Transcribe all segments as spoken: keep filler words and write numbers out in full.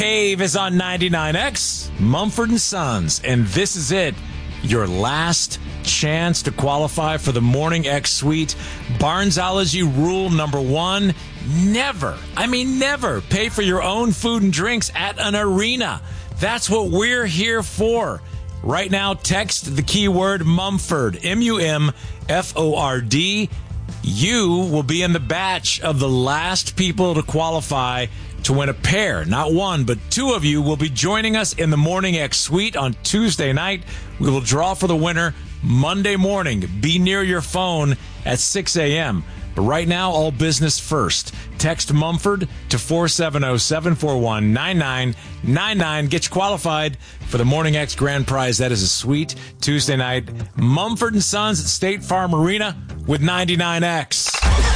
Dave is on ninety-nine X, Mumford and Sons, and this is it. Your last chance to qualify for the Morning X Suite. Barnesology rule number one, never, I mean never, pay for your own food and drinks at an arena. That's what we're here for. Right now, text the keyword Mumford, M U M F O R D. You will be in the batch of the last people to qualify to win a pair. Not one, but two of you will be joining us in the Morning X Suite on Tuesday night. We will draw for the winner Monday morning. Be near your phone at six a.m. But right now, all business first. Text Mumford to four seven zero, seven four one, nine nine nine nine. Get you qualified for the Morning X Grand Prize. That is a sweet Tuesday night. Mumford and Sons at State Farm Arena with ninety-nine X.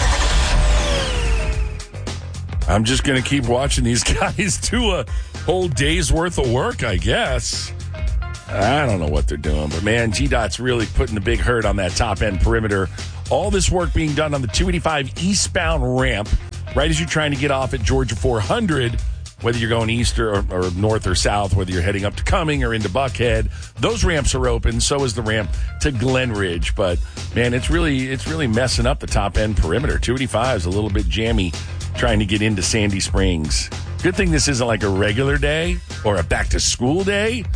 I'm just going to keep watching these guys do a whole day's worth of work, I guess. I don't know what they're doing, but man, G DOT's really putting the big hurt on that top end perimeter. All this work being done on the two eighty-five eastbound ramp, right as you're trying to get off at Georgia four hundred, whether you're going east or, or north or south, whether you're heading up to Cumming or into Buckhead. Those ramps are open. So is the ramp to Glen Ridge. But man, it's really it's really messing up the top end perimeter. two eighty-five is a little bit jammy trying to get into Sandy Springs. Good thing this isn't like a regular day or a back-to-school day.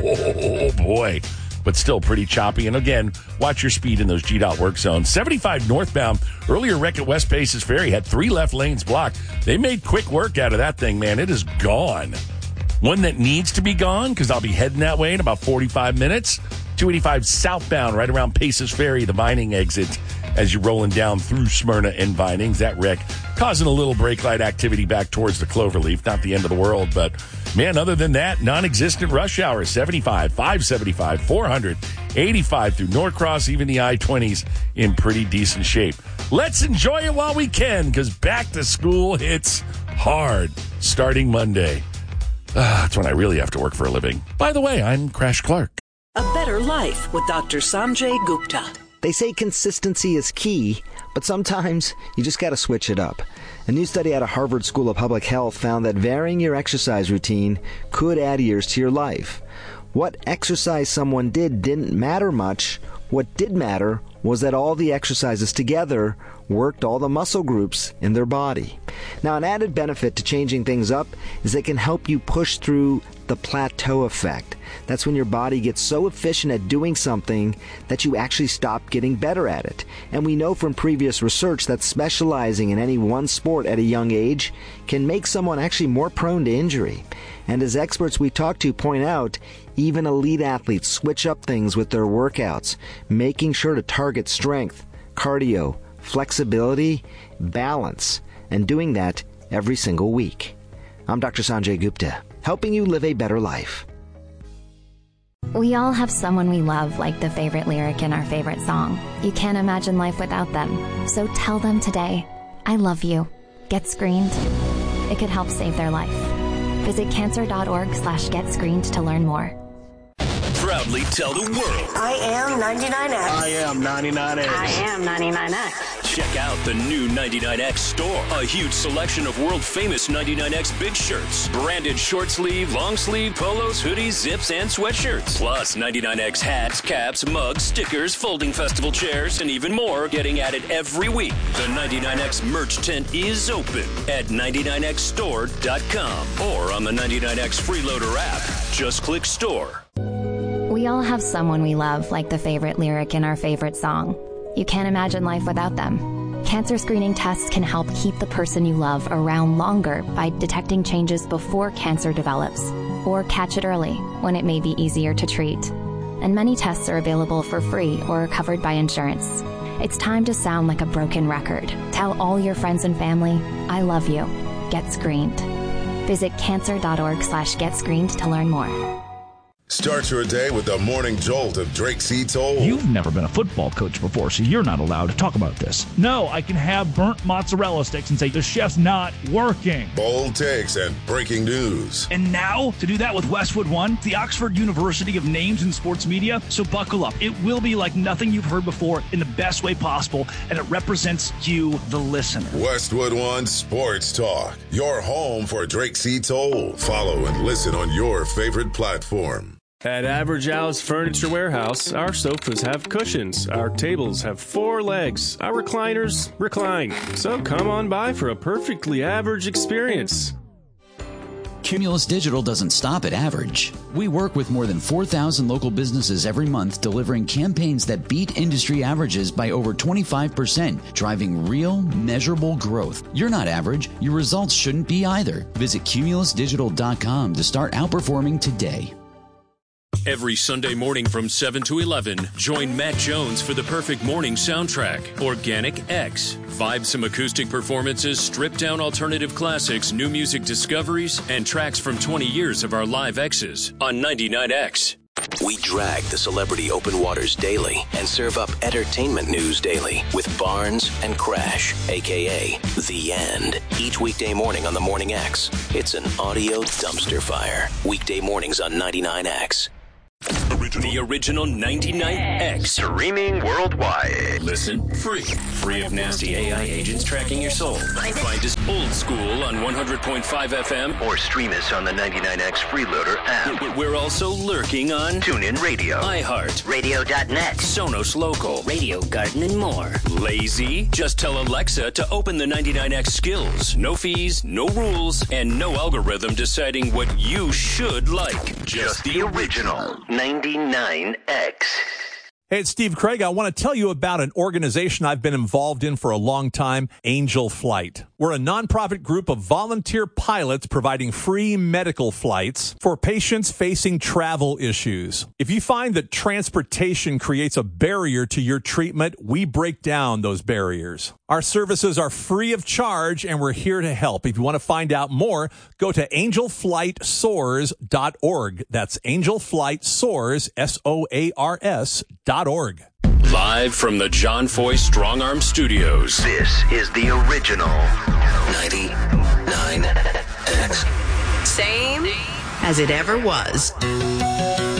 Oh, boy. But still pretty choppy. And again, watch your speed in those G DOT work zones. seventy-five northbound, earlier wreck at West Paces Ferry had three left lanes blocked. They made quick work out of that thing, man. It is gone. One that needs to be gone, because I'll be heading that way in about forty-five minutes. two eighty-five southbound, right around Paces Ferry, the Vining exit, as you're rolling down through Smyrna and Vinings. That wreck causing a little brake light activity back towards the Cloverleaf. Not the end of the world, but man, other than that, non-existent rush hour. seventy-five, five seventy-five, four hundred, eighty-five through Norcross, even the I twenties in pretty decent shape. Let's enjoy it while we can, because back to school hits hard starting Monday. Ah, that's when I really have to work for a living. By the way, I'm Crash Clark. A Better Life with Doctor Sanjay Gupta. They say consistency is key, but sometimes you just got to switch it up. A new study out of Harvard School of Public Health found that varying your exercise routine could add years to your life. What exercise someone did didn't matter much. What did matter was that all the exercises together worked all the muscle groups in their body. Now, an added benefit to changing things up is they can help you push through the plateau effect. That's when your body gets so efficient at doing something that you actually stop getting better at it. And we know from previous research that specializing in any one sport at a young age can make someone actually more prone to injury. And as experts we talk to point out, even elite athletes switch up things with their workouts, making sure to target strength, cardio, flexibility, balance, and doing that every single week. I'm Doctor Sanjay Gupta, helping you live a better life. We all have someone we love, like the favorite lyric in our favorite song. You can't imagine life without them. So tell them today, I love you. Get screened. It could help save their life. Visit cancer.org slash get screened to learn more. Proudly tell the world. I am ninety-nine X. I am ninety-nine X. I am ninety-nine X. Check out the new ninety-nine X store. A huge selection of world-famous ninety-nine X big shirts. Branded short sleeve, long sleeve, polos, hoodies, zips, and sweatshirts. Plus ninety-nine X hats, caps, mugs, stickers, folding festival chairs, and even more getting added every week. The ninety-nine X merch tent is open at ninety-nine x store dot com or on the ninety-nine X Freeloader app. Just click store. We all have someone we love, like the favorite lyric in our favorite song. You can't imagine life without them. Cancer screening tests can help keep the person you love around longer by detecting changes before cancer develops, or catch it early when it may be easier to treat. And many tests are available for free or are covered by insurance. It's time to sound like a broken record. Tell all your friends and family, I love you. Get screened. Visit cancer.org slash get screened to learn more. Start your day with the morning jolt of Drake C. Toll. You've never been a football coach before, so you're not allowed to talk about this. No, I can have burnt mozzarella sticks and say the chef's not working. Bold takes and breaking news. And now, to do that with Westwood One, the Oxford University of names in sports media. So buckle up. It will be like nothing you've heard before in the best way possible, and it represents you, the listener. Westwood One Sports Talk, your home for Drake C. Toll. Follow and listen on your favorite platform. At Average Al's Furniture Warehouse, our sofas have cushions, our tables have four legs, our recliners recline. So come on by for a perfectly average experience. Cumulus Digital doesn't stop at average. We work with more than four thousand local businesses every month, delivering campaigns that beat industry averages by over twenty-five percent, driving real, measurable growth. You're not average. Your results shouldn't be either. Visit cumulus digital dot com to start outperforming today. Every Sunday morning from seven to eleven, join Matt Jones for the perfect morning soundtrack, Organic X. Vibesome acoustic performances, stripped-down alternative classics, new music discoveries, and tracks from twenty years of our live X's on ninety-nine X. We drag the celebrity open waters daily and serve up entertainment news daily with Barnes and Crash, a k a. The End. Each weekday morning on the Morning X. It's an audio dumpster fire. Weekday mornings on ninety-nine X. The original ninety-nine X. Streaming worldwide. Listen free. Free of nasty A I agents tracking your soul. Find us old school on one hundred point five F M. Or stream us on the ninety-nine X Freeloader app. We're also lurking on TuneIn Radio, iHeart, Radio dot net, Sonos Local, Radio Garden, and more. Lazy? Just tell Alexa to open the ninety-nine X skills. No fees, no rules, and no algorithm deciding what you should like. Just, Just the original ninety-nine X. Hey, it's Steve Craig. I want to tell you about an organization I've been involved in for a long time, Angel Flight. We're a nonprofit group of volunteer pilots providing free medical flights for patients facing travel issues. If you find that transportation creates a barrier to your treatment, we break down those barriers. Our services are free of charge, and we're here to help. If you want to find out more, go to angel flight soars dot org. That's Angel Flight Soars, S O A R S, dot org. Live from the John Foy Strong Arm Studios. This is the original ninety-nine X. Same as it ever was.